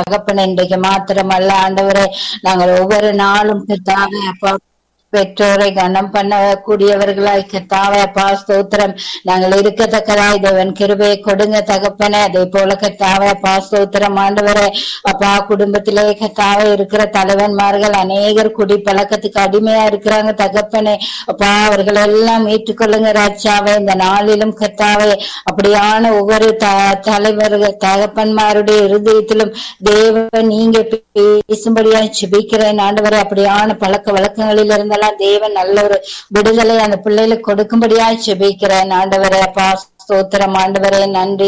தகப்பன் இன்றைக்கு மாத்திரமல்ல ஆண்டவரே, நாங்கள் ஒவ்வொரு நாளும் கர்த்தாவே அப்பா பெற்றோரை கனம் பண்ணக்கூடியவர்களாய் கர்த்தாவே அப்பா ஸ்தோத்திரம். நாங்கள் இருக்கத்தக்கதாய் தேவன் கிருபையை கொடுங்க தகப்பனே. அதே போல கர்த்தாவே அப்பா ஸ்தோத்திரம் ஆண்டவரே அப்பா, குடும்பத்திலே கர்த்தாவே இருக்கிற தலைவன்மார்கள் அநேகர் குடி பழக்கத்துக்கு அடிமையா இருக்கிறாங்க தகப்பனே. அப்பா அவர்கள் எல்லாம் ஏற்றுக்கொள்ளுங்க ராஜாவே. இந்த நாளிலும் கர்த்தாவே அப்படியான ஒவ்வொரு தலைவர்கள் தகப்பன்மாருடைய இருதயத்திலும் தேவன் நீங்க பேசும்படியா ஜெபிக்கிறேன் ஆண்டவரே. அப்படியான பழக்க வழக்கங்களில் இருந்தெல்லாம் தேவன் நல்ல ஒரு விடுதலை அந்த பிள்ளைகளுக்கு கொடுக்கும்படியா ஜெபிக்கிறேன் ஆண்டவரே. அப்பா ஸ்தோத்திரம் ஆண்டவரே, நன்றி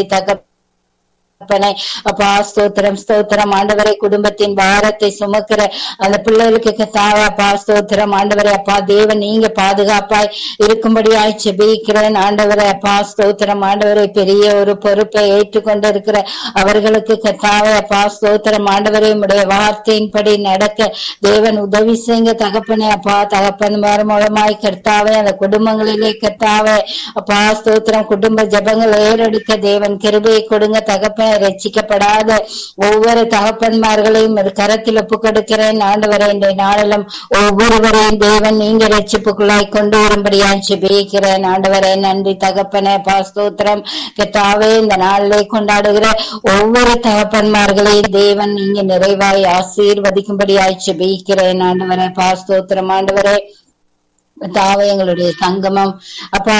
அப்பா ஸ்தோத்திரம் ஸ்தோத்திரம் ஆண்டவரே. குடும்பத்தின் பாரத்தை சுமக்கிற அந்த பிள்ளைகளுக்கு கர்த்தாவே அப்பா ஸ்தோத்திரம் ஆண்டவரே. அப்பா தேவன் நீங்க பாதுகாப்பாய் இருக்கும்படியாய் ஜெபிக்கிறேன் ஆண்டவரே. அப்பா ஸ்தோத்திரம் ஆண்டவரே, பெரிய ஒரு பொறுப்பை ஏற்றுக்கொண்டு இருக்கிற அவர்களுக்கு கர்த்தாவே அப்பா ஸ்தோத்திரம் ஆண்டவரே, உடைய வார்த்தையின்படி நடக்க தேவன் உதவி செய்யுங்க தகப்பனே. அப்பா தகப்பன்மார் மூலமாய் கர்த்தாவே அந்த குடும்பங்களிலே கர்த்தாவே அப்பா ஸ்தோத்திரம் குடும்ப ஜெபங்கள் ஏறெடுக்க தேவன் கிருபையை கொடுங்க தகப்பனே. ரட்சிக்கப்படாத ஒவ்வொரு தகப்பன்மார்களையும் ஒரு கரத்தில் ஒப்பு கொடுக்கிறேன் ஆண்டவரே. இந்த நாளிலும் ஒவ்வொருவரையும் தேவன் நீங்க ரட்சிப்புக்குள்ளாய் கொண்டு வரும்படியாய் ஜெபிக்கிறேன் ஆண்டவரே. நன்றி தகப்பனே. அப்பா ஸ்தோத்திரம் கர்த்தாவே, இந்த நாளிலே கொண்டாடுகிற ஒவ்வொரு தகப்பன்மார்களையும் தேவன் நீங்க நிறைவாய் ஆசீர்வதிக்கும்படியாய் ஜெபிக்கிறேன் ஆண்டவரே. அப்பா ஸ்தோத்திரம் ஆண்டவரே. கர்த்தாவே, எங்களுடைய சங்கமம் அப்பா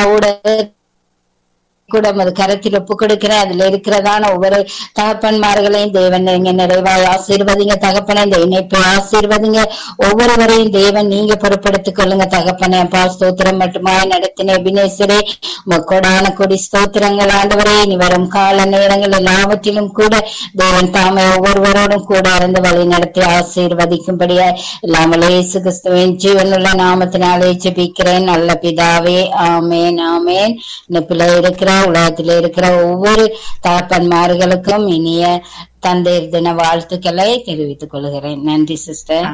கூட அது கரத்தில் ஒப்பு கொடுக்கிறேன். அதுல இருக்கிறதான ஒவ்வொரு தகப்பன்மார்களையும் தேவன் நீங்க நிறைவாய் ஆசீர்வதிங்க தகப்பனே. இந்த இணைப்பை ஆசீர்வதிங்க. ஒவ்வொருவரையும் தேவன் நீங்க பொறுப்படுத்திக் கொள்ளுங்க தகப்பனே. அப்பா ஸ்தோத்திரம் மட்டுமாய் நடத்தின எபினேசரே மக்கோடான கொடி ஸ்தோத்திரங்கள் ஆண்டவரே. இனி வரும் கால நேரங்கள் எல்லாவற்றிலும் கூட தேவன் தாமே ஒவ்வொருவரோடும் கூட இருந்து வழி நடத்தி ஆசீர்வதிக்கும்படியா எல்லாமலே இயேசு கிறிஸ்துவின் ஜீவனுள்ள நாமத்தினாலே ஜெபிக்கிறேன் நல்ல பிதாவே, ஆமேன் ஆமேன். இந்த பிள்ளை இருக்கிற உலகத்தில இருக்கிற ஒவ்வொரு தகப்பன்மார்களுக்கும் இனிய தந்தையர் தின வாழ்த்துக்களை தெரிவித்துக் கொள்கிறேன். நன்றி சிஸ்டர்.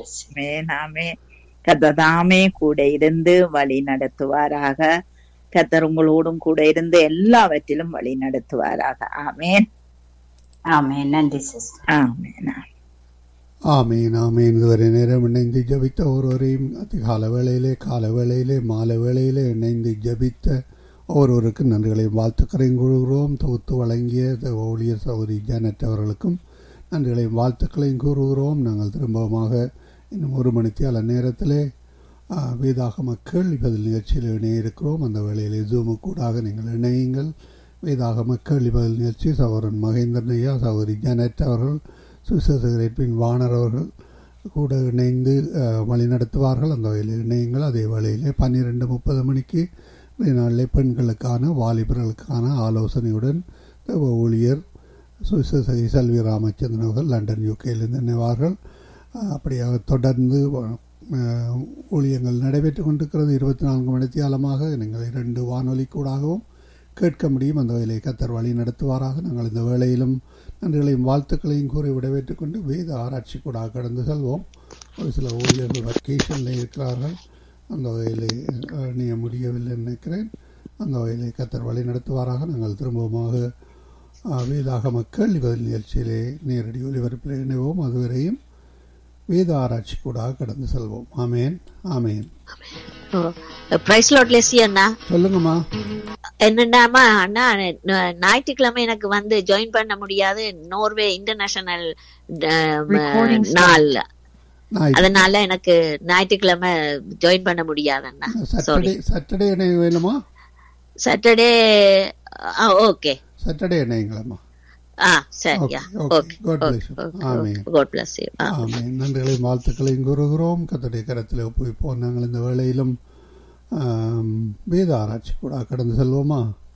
கர்த்தர் கூட இருந்து வழி நடத்துவாராக. கர்த்தர் உங்களோடும் கூட இருந்து எல்லாவற்றிலும் வழி நடத்துவாராக. ஆமேன் ஆமேன். நன்றி சிஸ்டர். ஆமேன் ஆமீன் ஆமீன். இதுவரை நேரம் இணைந்து ஜபித்த ஒருவரையும் அதிகால வேளையிலே கால வேளையிலே மாலை வேளையிலே இணைந்து ஜபித்த ஒருவருக்கு நன்றிகளையும் வாழ்த்துக்களையும் கூறுகிறோம். தொகுத்து வழங்கிய ஊழியர் சகோதரி ஜானட் அவர்களுக்கும் நன்றிகளையும் வாழ்த்துக்களையும் கூறுகிறோம். நாங்கள் திரும்பமாக இன்னும் ஒரு மணித்தியால நேரத்திலே வேதாகம கேள்வி பதில் நிகழ்ச்சியில் இணைய இருக்கிறோம். அந்த வேளையிலே ஜூமுக்கூடாக நீங்கள் இணையுங்கள். வேதாகம கேள்வி பதில் நிகழ்ச்சி சகோதரன் மகேந்திரன் ஐயா, சகோதரி ஜானட் அவர்கள், சுவிசேஷகரின் வாணர் அவர்கள் கூட இணைந்து வழிநடத்துவார்கள். அந்த வேளையில் இணையுங்கள். அதே வேளையிலே 12:30 மணிக்கு நாளிலே பெண்களுக்கான வாலிபர்களுக்கான ஆலோசனையுடன் ஊழியர் சுவிசேஷகி செல்வி ராமச்சந்திரன் அவர்கள் லண்டன் யூகேயிலிருந்து இணைவார்கள். அப்படியாக தொடர்ந்து ஊழியங்கள் நடைபெற்று கொண்டிருக்கிறது. 24 மணித்தியாலமாக நீங்கள் 2 வானொலி கூடாகவும் கேட்க முடியும். அந்த வேலையை கர்த்தர் வழி நடத்துவாராக. நாங்கள் இந்த வேளையிலும் நன்றிகளையும் வாழ்த்துக்களையும் கூறி விடைபெற்றுக் கொண்டு வேத ஆராய்ச்சி கூட கடந்து செல்வோம். ஒரு சில ஊழியர்கள் வெக்கேஷனில் இருக்கிறார்கள். அந்த வகையிலே நீய முடியவில்லை நினைக்கிறேன். அந்த வகையிலே கர்த்தர் வழி நடத்துவாராக. நாங்கள் திரும்பமாக வேதாகம கேள்வி பதில் நிகழ்ச்சியிலே நேரடி ஒலிபரப்பில் இணைவோம். அதுவரையும் வேத ஆராய்ச்சி கூட கடந்து செல்வோம். ஆமேன் ஆமேன். சொல்லுங்கம்மா. என்னடாமா அண்ணா, ஞாயிற்றுக்கிழமை எனக்கு ஜாயின் பண்ண முடியாது. நோர்வே இன்டர்நேஷனல் நாள், அதனால எனக்கு ஞாயிற்றுக்கிழமை ஜாயின் பண்ண முடியாது அண்ணா. சாட்டர்டே வேணுமா? Saturday okay. சாட்டர்டே என்னங்களா? நன்றிகளையும் வாழ்த்துக்களையும் கூறுகிறோம். கர்த்தருடைய கரத்தில் ஒப்புவிப்போம். நாங்கள் இந்த வேளையிலும் வேத ஆராய்ச்சி கூட கடந்து செல்வோமா?